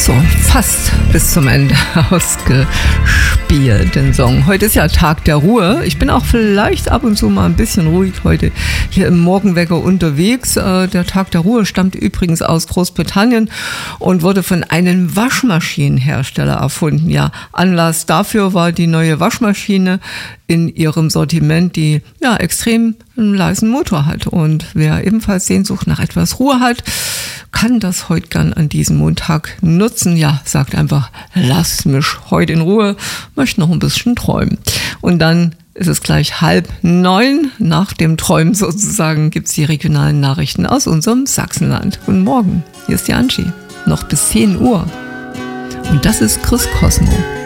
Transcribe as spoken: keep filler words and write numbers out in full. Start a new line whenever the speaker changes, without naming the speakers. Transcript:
So, fast bis zum Ende ausgespielt, den Song. Heute ist ja Tag der Ruhe. Ich bin auch vielleicht ab und zu mal ein bisschen ruhig heute hier im Morgenwecker unterwegs. Äh, der Tag der Ruhe stammt übrigens aus Großbritannien und wurde von einem Waschmaschinenhersteller erfunden. Ja, Anlass dafür war die neue Waschmaschine in ihrem Sortiment, die ja extrem einen leisen Motor hat. Und wer ebenfalls Sehnsucht nach etwas Ruhe hat, kann das heute gern an diesem Montag nutzen. Ja, sagt einfach, lass mich heute in Ruhe, möchte noch ein bisschen träumen. Und dann ist es gleich halb neun. Nach dem Träumen sozusagen gibt es die regionalen Nachrichten aus unserem Sachsenland. Guten Morgen, hier ist die Angie. Noch bis zehn Uhr. Und das ist Chris Cosmo.